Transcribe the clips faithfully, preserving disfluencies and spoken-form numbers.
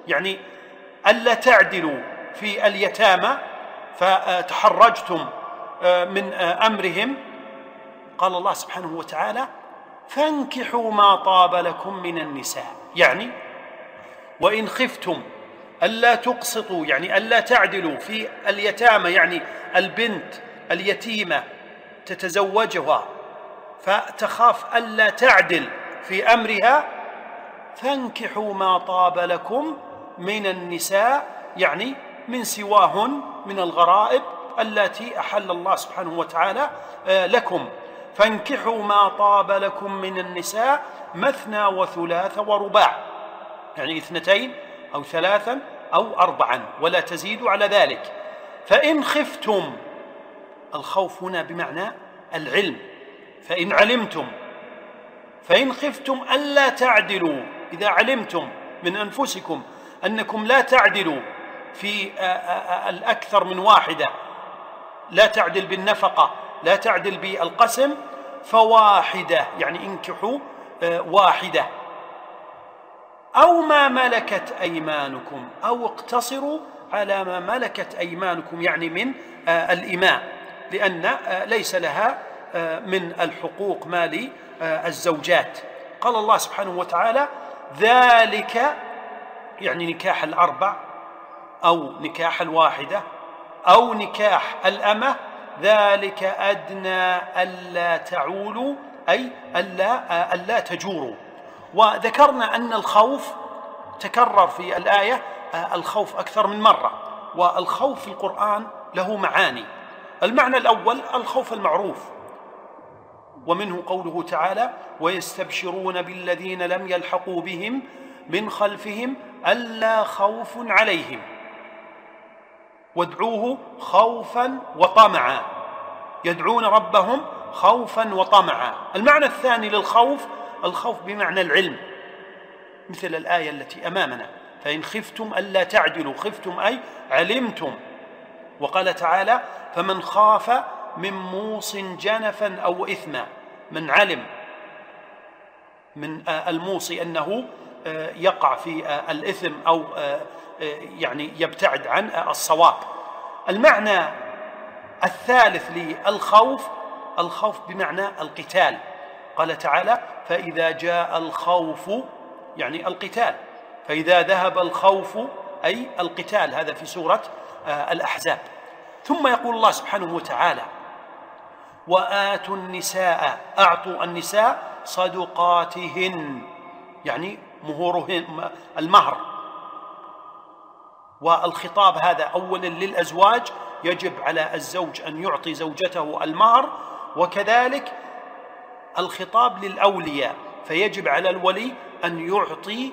يعني ألا تعدلوا في اليتامى فتحرجتم من أمرهم. قال الله سبحانه وتعالى: فانكحوا ما طاب لكم من النساء، يعني وإن خفتم ألا تقسطوا، يعني ألا تعدلوا في اليتامى، يعني البنت اليتيمة تتزوجها فتخاف ألا تعدل في أمرها، فانكحوا ما طاب لكم من النساء، يعني من سواهن من الغرائب التي أحل الله سبحانه وتعالى لكم. فانكحوا ما طاب لكم من النساء مثنى وثلاث ورباع، يعني اثنتين أو ثلاثا أو أربعا ولا تزيدوا على ذلك. فإن خفتم، الخوف هنا بمعنى العلم، فإن علمتم، فإن خفتم ألا تعدلوا، إذا علمتم من أنفسكم أنكم لا تعدلوا في الأكثر من واحدة، لا تعدل بالنفقة، لا تعدل بالقسم، فواحدة، يعني انكحوا واحدة، أو ما ملكت أيمانكم، أو اقتصروا على ما ملكت أيمانكم، يعني من الإماء، لأن ليس لها من الحقوق ما للزوجات. قال الله سبحانه وتعالى: ذلك، يعني نكاح الأربع أو نكاح الواحدة أو نكاح الأمة، ذلك أدنى ألا تعولوا، أي ألا, ألا تجوروا. وذكرنا أن الخوف تكرر في الآية، الخوف أكثر من مرة، والخوف في القرآن له معاني. المعنى الأول الخوف المعروف، ومنه قوله تعالى: ويستبشرون بالذين لم يلحقوا بهم من خلفهم ألا خوف عليهم وادعوه خوفا وطمعا، يدعون ربهم خوفا وطمعا. المعنى الثاني للخوف الخوف بمعنى العلم، مثل الآية التي أمامنا: فإن خفتم ألا تعدلوا، خفتم أي علمتم. وقال تعالى: فمن خاف من موص جنفا أو إثما، من علم من الموصي أنه يقع في الإثم أو يعني يبتعد عن الصواب. المعنى الثالث للخوف الخوف بمعنى القتال. قال تعالى: فإذا جاء الخوف، يعني القتال، فإذا ذهب الخوف أي القتال، هذا في سورة الأحزاب. ثم يقول الله سبحانه وتعالى: وآتوا النساء، أعطوا النساء صدقاتهن، يعني مهورهن، المهر. والخطاب هذا أولا للأزواج، يجب على الزوج أن يعطي زوجته المهر، وكذلك الخطاب للأولياء، فيجب على الولي أن يعطي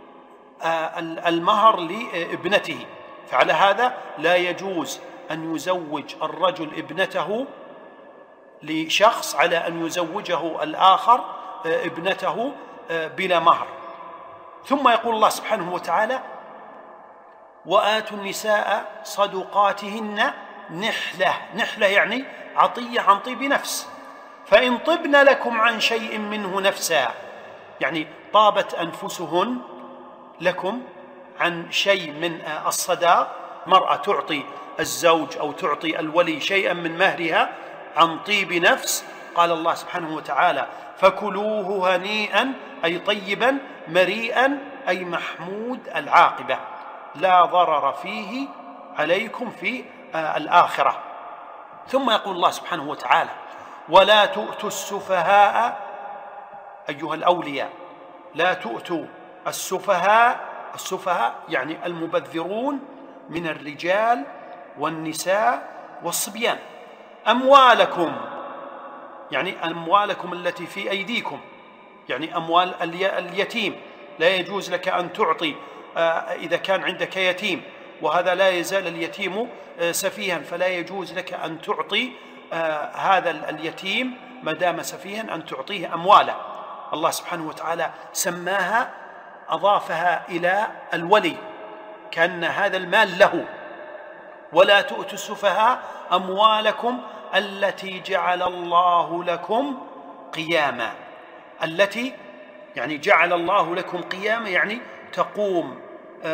المهر لابنته. فعلى هذا لا يجوز أن يزوج الرجل ابنته لشخص على أن يزوجه الآخر ابنته بلا مهر. ثم يقول الله سبحانه وتعالى: وآتوا النساء صدقاتهن نحلة، نحلة يعني عطية عن طيب نفس، فإن طبن لكم عن شيء منه نفسا، يعني طابت أنفسهن لكم عن شيء من الصداق. مرأة تعطي الزوج أو تعطي الولي شيئا من مهرها عن طيب نفس، قال الله سبحانه وتعالى: فكلوه هنيئا، أي طيبا، مريئا، أي محمود العاقبة، لا ضرر فيه عليكم في الآخرة. ثم يقول الله سبحانه وتعالى: ولا تؤتوا السفهاء أيها الأولياء، لا تؤتوا السفهاء، السفهاء يعني المبذرون من الرجال والنساء والصبيان، أموالكم، يعني أموالكم التي في أيديكم، يعني أموال اليتيم. لا يجوز لك أن تعطي إذا كان عندك يتيم، وهذا لا يزال اليتيم سفيها، فلا يجوز لك أن تعطي هذا اليتيم ما دام سفيها أن تعطيه أمواله. الله سبحانه وتعالى سماها، أضافها إلى الولي، كأن هذا المال له. ولا تؤتوا السفهاء أموالكم التي جعل الله لكم قياما، التي يعني جعل الله لكم قياما، يعني تقوم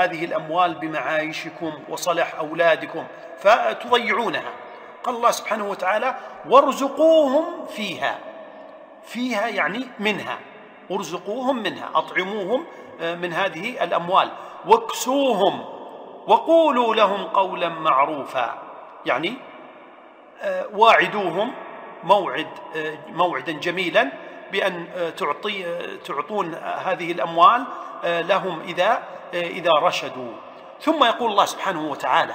هذه الأموال بمعايشكم وصلاح أولادكم فتضيعونها. قال الله سبحانه وتعالى: وارزقوهم فيها. فيها يعني منها، ارزقوهم منها، أطعموهم من هذه الأموال، واكسوهم، وقولوا لهم قولا معروفا. يعني واعدوهم موعد موعدا جميلا بأن تعطي تعطون هذه الأموال لهم إذا إذا رشدوا. ثم يقول الله سبحانه وتعالى: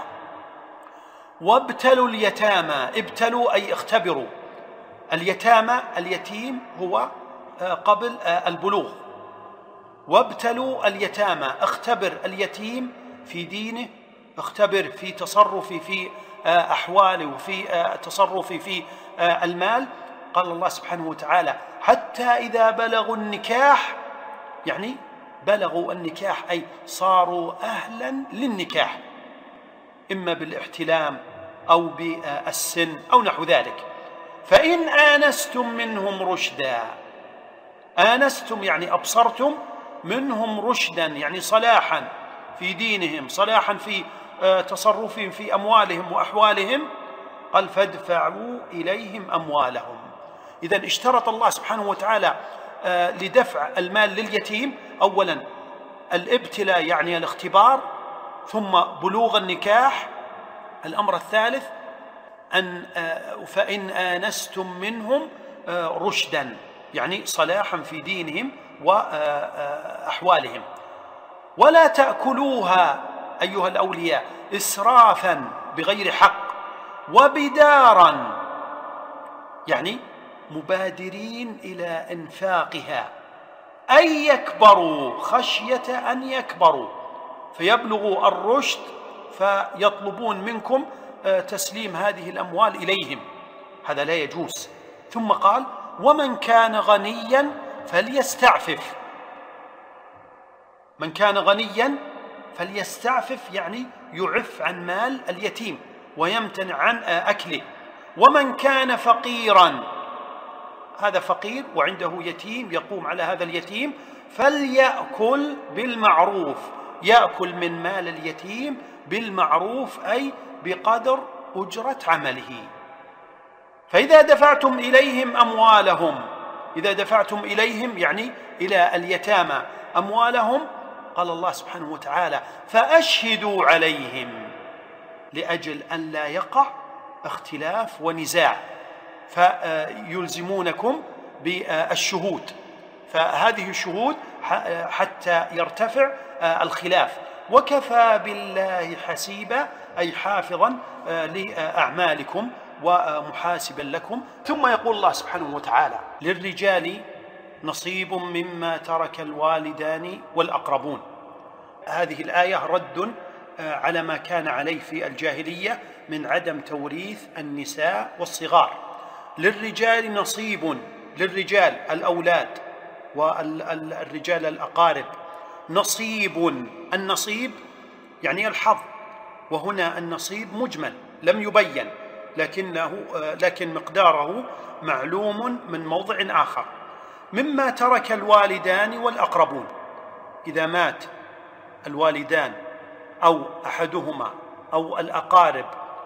وابتلوا اليتامى. ابتلوا أي اختبروا. اليتامى، اليتيم هو قبل البلوغ. وابتلوا اليتامى، اختبر اليتيم في دينه، اختبر في تصرفه في أحواله وفي تصرفه في المال. قال الله سبحانه وتعالى: حتى إذا بلغوا النكاح، يعني بلغوا النكاح أي صاروا أهلا للنكاح، إما بالاحتلام أو بالسن أو نحو ذلك. فإن آنستم منهم رشدا. آنستم يعني أبصرتم منهم رشدا، يعني صلاحا في دينهم، صلاحا في تصرفهم في أموالهم وأحوالهم. قال: فادفعوا إليهم أموالهم. إذن اشترط الله سبحانه وتعالى لدفع المال لليتيم أولا الابتلاء يعني الاختبار، ثم بلوغ النكاح. الأمر الثالث أن فإن آنستم منهم رشدا، يعني صلاحا في دينهم وأحوالهم. ولا تأكلوها أيها الأولياء إسرافا بغير حق، وبدارا يعني مبادرين إلى إنفاقها، أن يكبروا خشية أن يكبروا فيبلغوا الرشد فيطلبون منكم تسليم هذه الأموال إليهم. هذا لا يجوز. ثم قال: ومن كان غنيا فليستعفف. من كان غنيا فليستعفف يعني يعف عن مال اليتيم ويمتنع عن أكله. ومن كان فقيرا، هذا فقير وعنده يتيم يقوم على هذا اليتيم، فليأكل بالمعروف. يأكل من مال اليتيم بالمعروف أي بقدر أجرة عمله. فإذا دفعتم إليهم أموالهم، إذا دفعتم إليهم يعني إلى اليتامى أموالهم، قال الله سبحانه وتعالى: فأشهدوا عليهم، لأجل أن لا يقع اختلاف ونزاع، فيلزمونكم بالشهود. فهذه الشهود حتى يرتفع الخلاف. وكفى بالله حسيبا أي حافظا لأعمالكم ومحاسبا لكم. ثم يقول الله سبحانه وتعالى: للرجال نصيب مما ترك الوالدان والأقربون. هذه الآية رد على ما كان عليه في الجاهلية من عدم توريث النساء والصغار. للرجال نصيب، للرجال الأولاد والرجال الأقارب. نصيب، النصيب يعني الحظ، وهنا النصيب مجمل لم يبين، لكنه لكن مقداره معلوم من موضع آخر. مما ترك الوالدان والأقربون، إذا مات الوالدان أو أحدهما أو الأقارب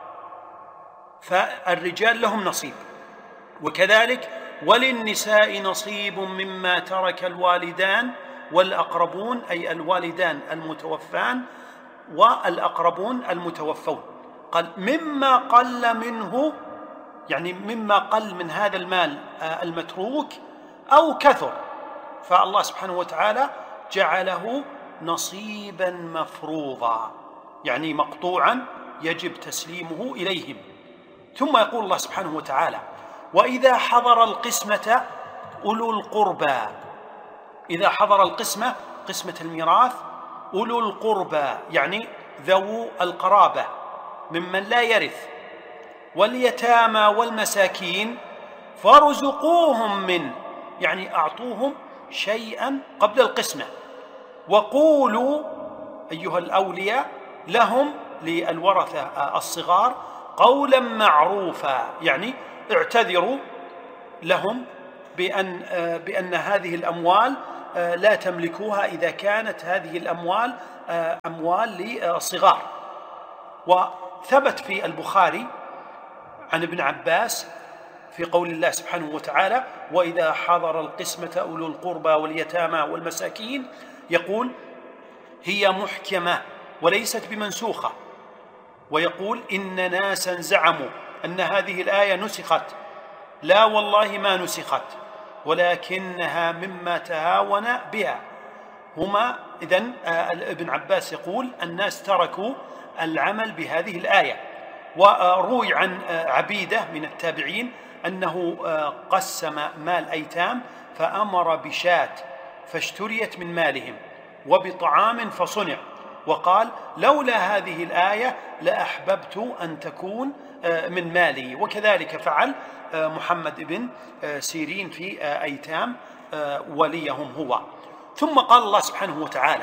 فالرجال لهم نصيب. وكذلك وللنساء نصيب مما ترك الوالدان والأقربون أي الوالدان المتوفان والأقربون المتوفون. قال: مما قل منه، يعني مما قل من هذا المال المتروك أو كثر، فالله سبحانه وتعالى جعله نصيبا مفروضا، يعني مقطوعا يجب تسليمه إليهم. ثم يقول الله سبحانه وتعالى: وإذا حضر القسمة أولو القربى. إذا حضر القسمة، قسمة الميراث، أولو القربى يعني ذو القرابة ممن لا يرث، واليتامى والمساكين فارزقوهم منه، يعني أعطوهم شيئا قبل القسمة. وقولوا أيها الأولياء لهم، للورثة الصغار، قولا معروفا، يعني اعتذروا لهم بأن, بأن هذه الأموال لا تملكوها إذا كانت هذه الأموال أموال لصغار. وثبت في البخاري عن ابن عباس في قول الله سبحانه وتعالى: وإذا حضر القسمة أولو القربى واليتامى والمساكين، يقول: هي محكمة وليست بمنسوخة. ويقول: إن ناسا زعموا أن هذه الآية نسخت، لا والله ما نسخت، ولكنها مما تهاون بها. هما إذن ابن عباس يقول: الناس تركوا العمل بهذه الآية. وروي عن عبيدة من التابعين أنه قسم مال أيتام فأمر بشاة فاشتريت من مالهم وبطعام فصنع، وقال: لولا هذه الآية لأحببت أن تكون من مالي. وكذلك فعل محمد بن سيرين في أيتام وليهم هو. ثم قال الله سبحانه وتعالى: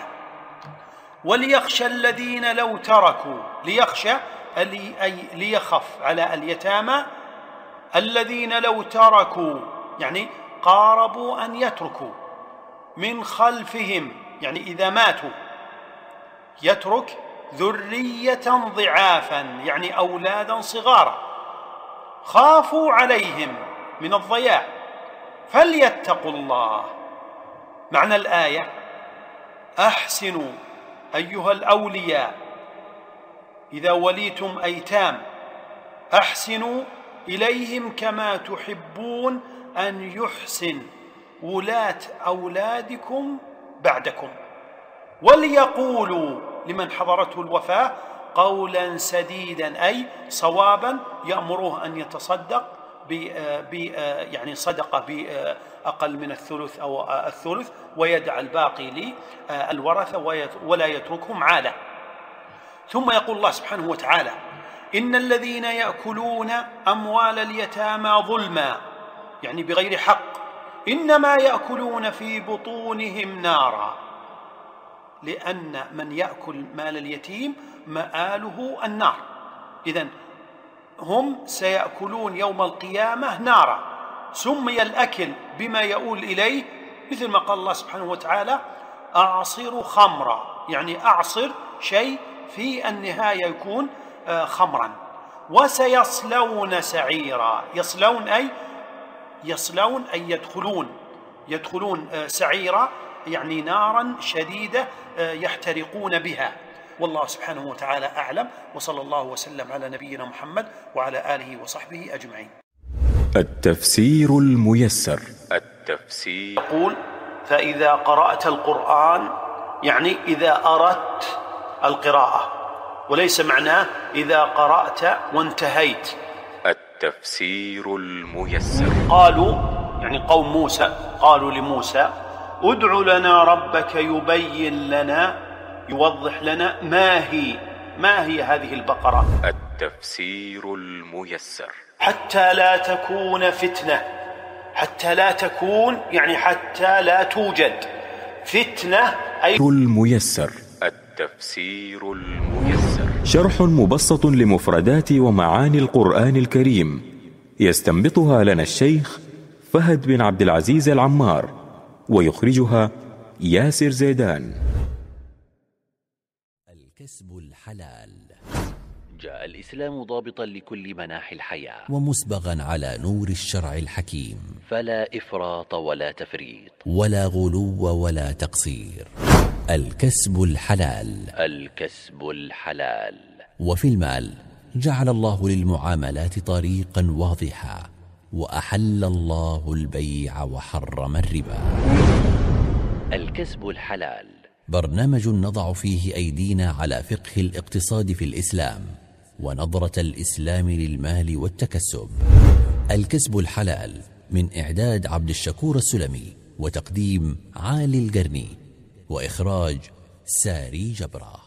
وليخشى الذين لو تركوا، ليخشى أي ليخف على اليتامى، الذين لو تركوا يعني قاربوا أن يتركوا، من خلفهم يعني إذا ماتوا، يترك ذرية ضعافا يعني أولادا صغارا، خافوا عليهم من الضياع فليتقوا الله. معنى الآية: أحسنوا أيها الأولياء إذا وليتم أيتام، أحسنوا إليهم كما تحبون أن يحسن ولاة أولادكم بعدكم، وليقولوا لمن حضرته الوفاة قولا سديدا أي صوابا، يأمره أن يتصدق ب يعني صدقة بأقل من الثلث أو الثلث، ويدع الباقي للورثة ولا يتركهم عالة. ثم يقول الله سبحانه وتعالى: إن الذين يأكلون أموال اليتامى ظلما يعني بغير حق إنما يأكلون في بطونهم نارا، لأن من يأكل مال اليتيم مآله النار. إذن هم سيأكلون يوم القيامة نارا. سمي الأكل بما يؤول إليه، مثل ما قال الله سبحانه وتعالى: أعصر خمرا يعني أعصر شيء في النهاية يكون خمرا. وسيصلون سعيرا، يصلون أي يصلون أي يدخلون يدخلون سعيرا يعني نارا شديدة يحترقون بها. والله سبحانه وتعالى أعلم، وصلى الله وسلم على نبينا محمد وعلى آله وصحبه أجمعين. التفسير الميسر. التفسير يقول: فإذا قرأت القرآن يعني إذا أردت القراءة، وليس معناه إذا قرأت وانتهيت. التفسير الميسر. قالوا يعني قوم موسى قالوا لموسى: ادع لنا ربك يبين لنا يوضح لنا ما هي ما هي هذه البقرة. التفسير الميسر. حتى لا تكون فتنة، حتى لا تكون يعني حتى لا توجد فتنة أي الميسر. التفسير الميسر شرح مبسط لمفردات ومعاني القرآن الكريم، يستنبطها لنا الشيخ فهد بن عبد العزيز العمار، ويخرجها ياسر زيدان. الكسب الحلال. جاء الإسلام ضابطا لكل مناحي الحياة ومسبغا على نور الشرع الحكيم، فلا إفراط ولا تفريط ولا غلو ولا تقصير. الكسب الحلال. الكسب الحلال. وفي المال جعل الله للمعاملات طريقا واضحا، وأحل الله البيع وحرم الربا. الكسب الحلال برنامج نضع فيه أيدينا على فقه الاقتصاد في الإسلام ونظرة الإسلام للمال والتكسب. الكسب الحلال من إعداد عبد الشكور السلمي، وتقديم عالي القرني، وإخراج ساري جبرة.